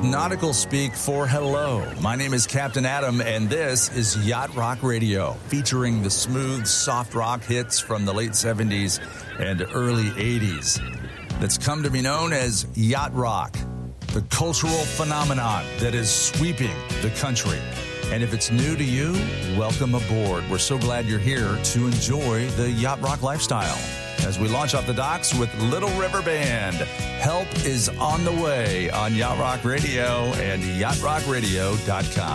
nautical speak for hello. My name is Captain Adam, and this is Yacht Rock Radio, featuring the smooth, soft rock hits from the late 70s and early 80s. That's come to be known as yacht rock, the cultural phenomenon that is sweeping the country. And if it's new to you, welcome aboard. We're so glad you're here to enjoy the yacht rock lifestyle. As we launch off the docks with Little River Band, help is on the way on Yacht Rock Radio and yachtrockradio.com.